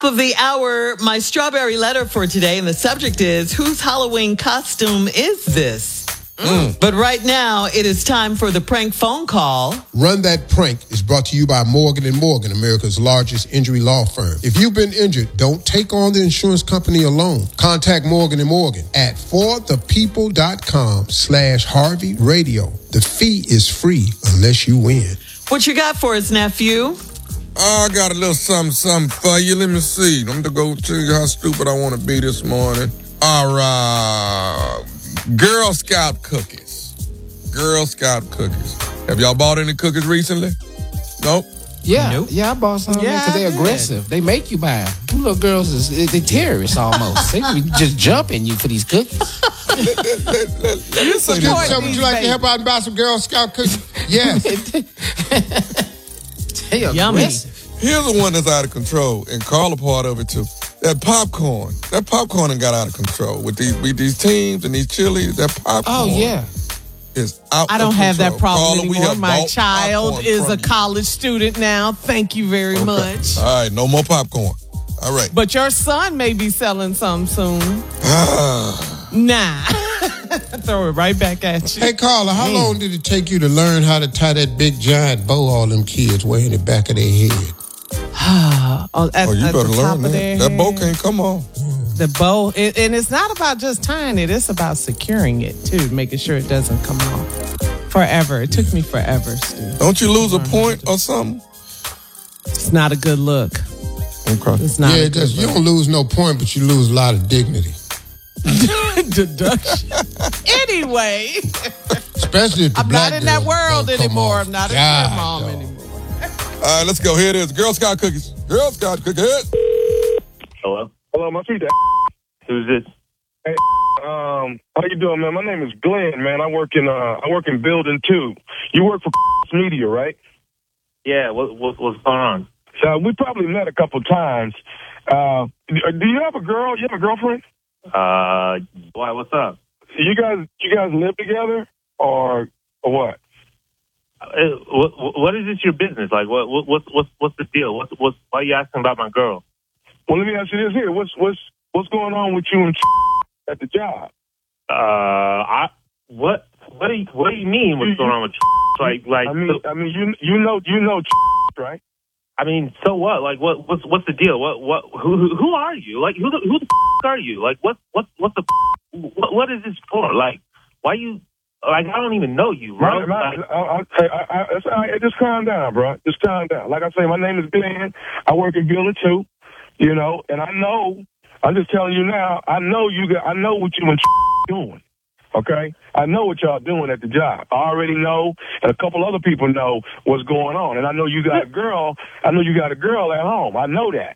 Of the hour, my strawberry letter for today, and the subject is, whose Halloween costume is this? But right now, it is time for the prank phone call. Run That Prank is brought to you by Morgan & Morgan, America's largest injury law firm. If you've been injured, don't take on the insurance company alone. Contact Morgan & Morgan at forthepeople.com/Harvey Radio. The fee is free unless you win. What you got for us, nephew? I got a little something for you. Let me see. I'm going to go tell you how stupid I want to be this morning. All right. Girl Scout cookies. Girl Scout cookies. Have y'all bought any cookies recently? Nope. Yeah, Nope. yeah, I bought some because they're aggressive. They make you buy them. Them little girls, they terrorists almost. They be just jumping you for these cookies. Let me say So this. would you like to help out and buy some Girl Scout cookies? Yes. They Yummy. aggressive. Here's the one that's out of control, and Carl a part of it too. That popcorn done got out of control with these teams and these chilies. That popcorn. Oh, yeah. Is out. I don't of have that control. problem Carla, we anymore. have My bought child popcorn is from a you. college student now. Thank you very much. All right, no more popcorn. All right. But your son may be selling some soon. Nah. Throw it right back at you. Hey, Carla, how long did it take you to learn how to tie that big giant bow all them kids wear in the back of their head? Oh, at, Oh, you at better the top learn of that. their That bow head. can't come on. The bow. And it's not about just tying it. It's about securing it, too. Making sure it doesn't come off. Forever. It took me forever, Stu. Don't you lose a point or something? It's not a good look. Okay. It's not Yeah, a it good does. You look. don't lose no point, but you lose a lot of dignity. Deduction. Anyway. Especially if the I'm black not in that girls world don't come anymore. off. I'm not a God, good mom dog. anymore. All right, let's go. Here it is. Girl Scout cookies. Girl Scout cookies. Hello? Hello, my feet. Who's this? How you doing, man? My name is Glenn, man. I work in Building 2. You work for Media, right? Yeah, what's going on? So we probably met a couple times. Do you have a girl? You have a girlfriend? Why, what's up? You guys live together or what? What is this your business? Like, what's the deal? Why are you asking about my girl? Well, let me ask you this here. What's going on with you and at the job? What do you mean? What's going on with like? I mean, you know, right? I mean, so what? Like, what's the deal? Who are you? Like, who the are you? Like, what is this for? Like, why you? Like, I don't even know you, bro. Just calm down, bro. Just calm down. Like I say, my name is Glenn. I work in Building 2, you know, and I know, I'm just telling you now, I know what you and doing, okay? I know what y'all doing at the job. I already know, and a couple other people know what's going on. And I know you got a girl. I know you got a girl at home. I know that.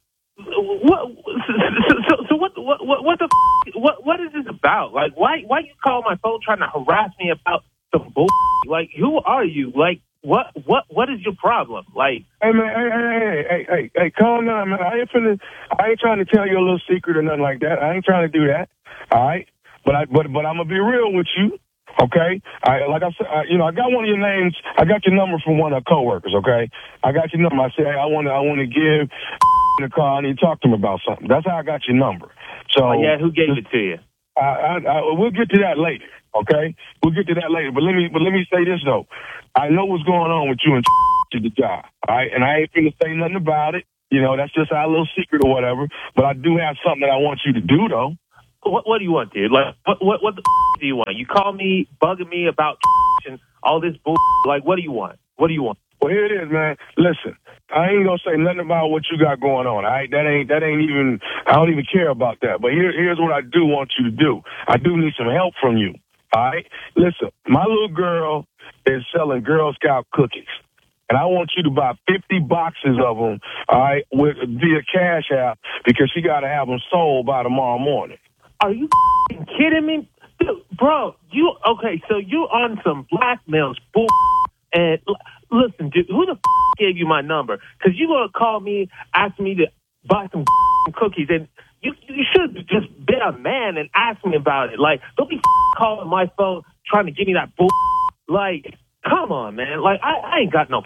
What is this about? Like, why you call my phone trying to harass me about some bull? Like, who are you? Like, what is your problem? Like, hey man, hey, calm down, man. I ain't trying to tell you a little secret or nothing like that. I ain't trying to do that. All right, but I'm gonna be real with you. Okay, like I said, I got one of your names. I got your number from one of our coworkers. Okay, I got your number. I said, hey, I want to give the call. I need to talk to him about something. That's how I got your number. So yeah, who gave it to you? We'll get to that later. Okay, we'll get to that later. But let me say this though. I know what's going on with you and to the job. All right, and I ain't finna say nothing about it. You know, that's just our little secret or whatever. But I do have something that I want you to do though. What do you want, dude? Like, what the do you want? You call me, bugging me about and all this bull. Like, what do you want? What do you want? Well, here it is, man. Listen, I ain't gonna say nothing about what you got going on. All right, that ain't even. I don't even care about that. But here's what I do want you to do. I do need some help from you. All right, listen. My little girl is selling Girl Scout cookies, and I want you to buy 50 boxes of them. All right, via Cash App because she got to have them sold by tomorrow morning. Are you kidding me? Dude, bro, so you on some blackmail bull. And listen, dude, who the gave you my number? Because you going to call me, ask me to buy some cookies. And you should just be a man and ask me about it. Like, don't be calling my phone trying to give me that bull. Like, come on, man. Like, I ain't got no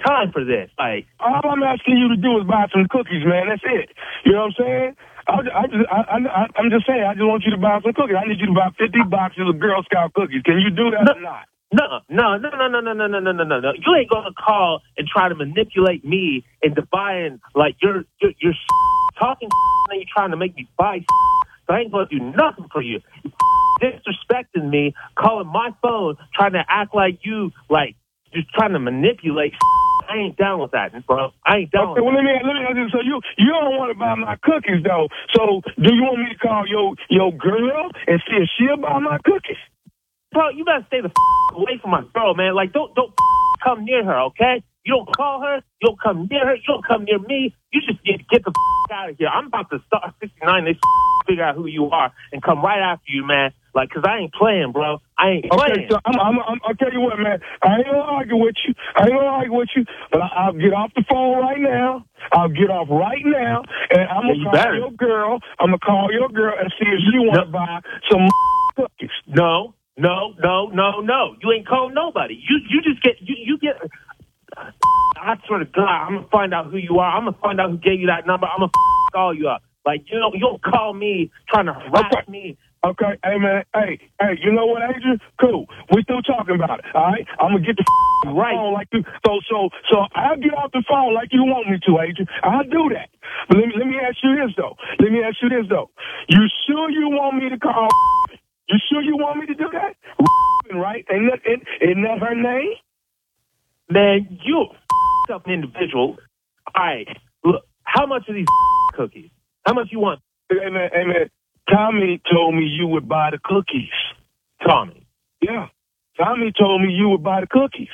time for this. Like, all I'm asking you to do is buy some cookies, man. That's it. You know what I'm saying? I'm just saying, I just want you to buy some cookies. I need you to buy 50 boxes of Girl Scout cookies. Can you do that or not? No. You ain't gonna call and try to manipulate me into buying, like, you're talking and you're trying to make me buy. So I ain't gonna do nothing for you. Disrespecting me, calling my phone, trying to act like you, like, just trying to manipulate. I ain't down with that, bro. I ain't down with that. Well, let me ask you, so you don't want to buy my cookies, though. So do you want me to call your girl and see if she'll buy my cookies? Bro, you better stay the away from my girl, man. Like, don't come near her, okay? You don't call her. You don't come near her. You don't come near me. You just need to get the out of here. I'm about to start 69. They figure out who you are and come right after you, man. Like, cause I ain't playing, bro. I ain't playing. Okay, so I'll tell you what, man. I ain't gonna argue with you. But I'll get off the phone right now. And I'm gonna call your girl. I'm gonna call your girl and see if she want to buy some cookies. No. You ain't called nobody. You just get you get. I swear to God, I'm gonna find out who you are. I'm gonna find out who gave you that number. I'm gonna call you up. Like, you don't call me trying to harass me. Okay, hey man, hey, you know what, Adrian? Cool. We still talking about it, all right? I'm gonna get the right phone like you. So I'll get off the phone like you want me to, Adrian. I'll do that. But let me ask you this though. You sure you want me to call? You sure you want me to do that? Right? Isn't that her name? Man, you an individual. All right, look. How much are these cookies? How much you want? Hey man. Tommy told me you would buy the cookies. Tommy? Yeah. Tommy told me you would buy the cookies.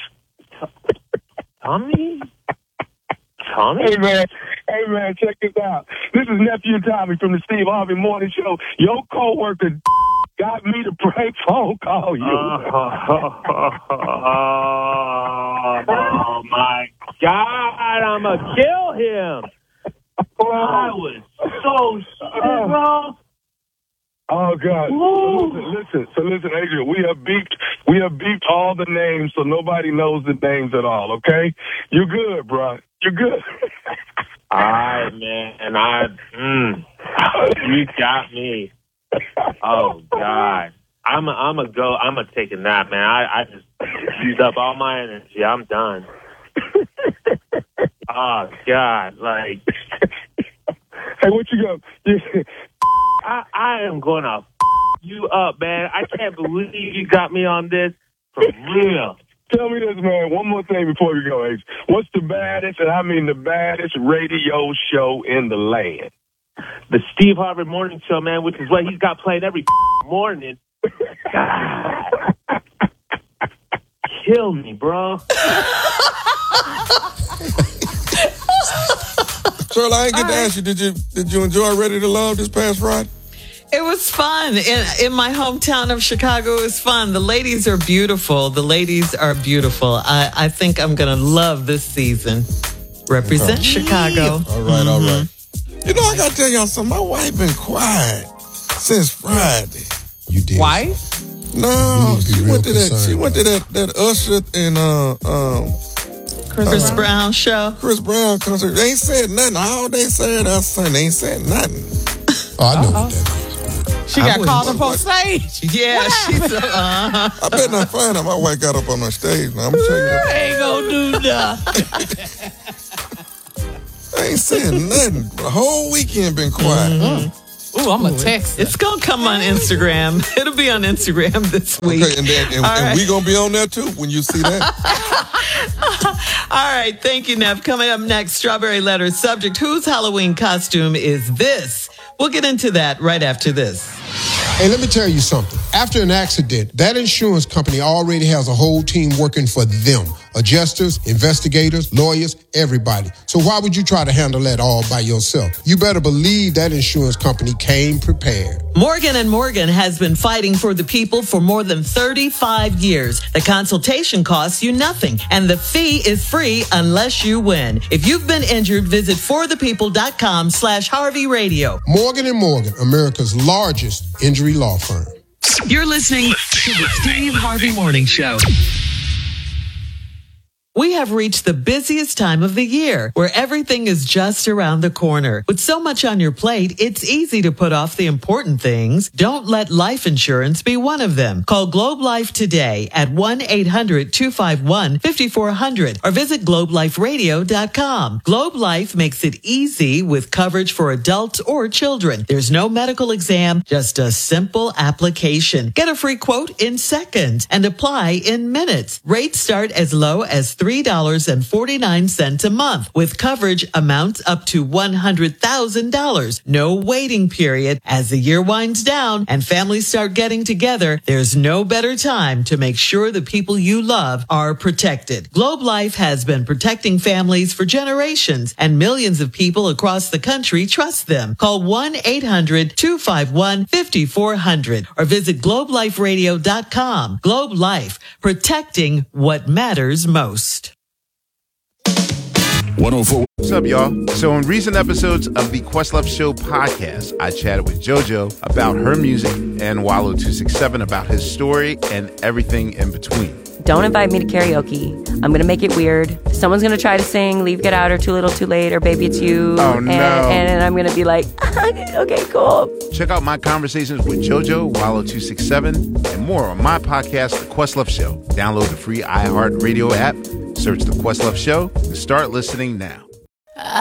Tommy? Hey man, check this out. This is Nephew Tommy from the Steve Harvey Morning Show. Your coworker got me to prank phone call you. Oh my God, I'm gonna kill him. I was so shit, bro. Oh God! So listen, Adrian. We have beeped all the names, so nobody knows the names at all. Okay, you're good, bro. You're good. All right, man. You got me. Oh God, I'm gonna take a nap, man. I just used up all my energy. I'm done. Oh God, like. Hey, what you got? I am going to you up, man. I can't believe you got me on this for real. Tell me this, man. One more thing before we go, Ace. What's the baddest, and I mean the baddest radio show in the land? The Steve Harvey Morning Show, man, which is what he's got playing every morning. God. Kill me, bro. Shirley, I ain't get to ask you, did you enjoy Ready to Love this past Friday? It was fun. In my hometown of Chicago, it was fun. The ladies are beautiful. I think I'm going to love this season. Represent Chicago. All right. You know, I got to tell y'all something. My wife been quiet since Friday. You did. Wife? No, she went to that Usher and Chris Brown show. Chris Brown concert. They ain't said nothing. All they said they ain't said nothing. Oh, I know what that is. She got called up on stage. Yeah, she's. I bet not find her. My wife got up on the stage. Now I'm gonna tell you that. Ain't gonna do nothing. I ain't saying nothing. The whole weekend been quiet. Mm-hmm. Ooh, I'm a text. It's gonna come on Instagram. It'll be on Instagram this week. Okay, and we gonna be on there too when you see that. All right, thank you, Nev. Coming up next, Strawberry Letter subject: whose Halloween costume is this? We'll get into that right after this. Hey, let me tell you something. After an accident, that insurance company already has a whole team working for them. Adjusters, investigators, lawyers, everybody. So why would you try to handle that all by yourself? You better believe that insurance company came prepared. Morgan & Morgan has been fighting for the people for more than 35 years. The consultation costs you nothing, and the fee is free unless you win. If you've been injured, visit forthepeople.com/Harvey Radio. Morgan & Morgan, America's largest injury law firm. You're listening to the Steve Harvey Morning Show. We have reached the busiest time of the year where everything is just around the corner. With so much on your plate, it's easy to put off the important things. Don't let life insurance be one of them. Call Globe Life today at 1-800-251-5400 or visit globeliferadio.com. Globe Life makes it easy with coverage for adults or children. There's no medical exam, just a simple application. Get a free quote in seconds and apply in minutes. Rates start as low as $3.49 a month with coverage amounts up to $100,000. No waiting period. As the year winds down and families start getting together, there's no better time to make sure the people you love are protected. Globe Life has been protecting families for generations, and millions of people across the country trust them. Call 1-800-251-5400 or visit globeliferadio.com. Globe Life, protecting what matters most. 104. What's up, y'all? So in recent episodes of the Questlove Show podcast, I chatted with JoJo about her music and Wallow 267 about his story and everything in between. Don't invite me to karaoke. I'm going to make it weird. Someone's going to try to sing Leave, Get Out, or Too Little, Too Late, or Baby It's You. Oh, no. And I'm going to be like, okay, cool. Check out my conversations with JoJo, Wallow 267, and more on my podcast, The Questlove Show. Download the free iHeartRadio app, search The Questlove Show, and start listening now.